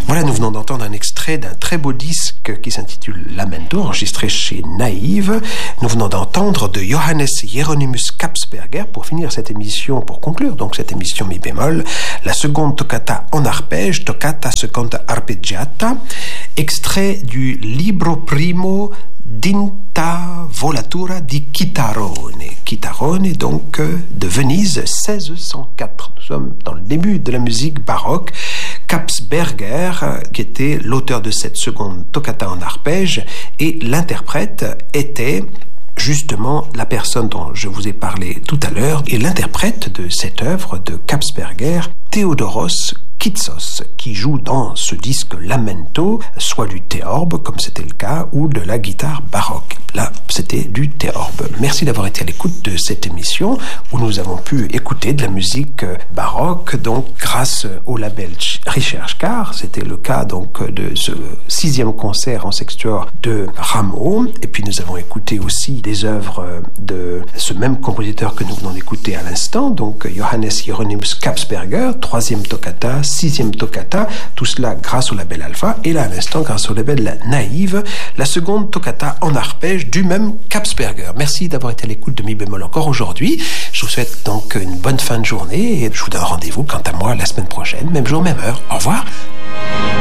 Voilà, nous venons d'entendre un extrait d'un très beau disque qui s'intitule Lamento, enregistré chez Naïve. Nous venons d'entendre de Johannes Hieronymus Kapsberger, pour finir cette émission, pour conclure donc cette émission mi bémol, la seconde toccata en arpège, toccata seconda arpeggiata, extrait du Libro Primo d'Inta Volatura di Chitarrone. Chitarrone, donc, de Venise, 1604. Nous sommes dans le début de la musique baroque. Kapsberger, qui était l'auteur de cette seconde toccata en arpège, et l'interprète était justement la personne dont je vous ai parlé tout à l'heure, et l'interprète de cette œuvre de Kapsberger, Theodoros Kitsos, qui joue dans ce disque Lamento, soit du théorbe, comme c'était le cas, ou de la guitare baroque. Là, c'était du théorbe. Merci d'avoir été à l'écoute de cette émission, où nous avons pu écouter de la musique baroque, donc grâce au label Recherche-Car. C'était le cas donc de ce 6e concert en sextuor de Rameau. Et puis nous avons écouté aussi des œuvres de ce même compositeur que nous venons d'écouter à l'instant, donc Johannes Hieronymus Kapsberger, 3e toccata, 6e toccata, tout cela grâce au label Alpha, et là à l'instant grâce au label Naïve, la seconde toccata en arpège du même Kapsberger. Merci d'avoir été à l'écoute de Mi bémol encore aujourd'hui. Je vous souhaite donc une bonne fin de journée et je vous donne rendez-vous quant à moi la semaine prochaine, même jour, même heure. Au revoir.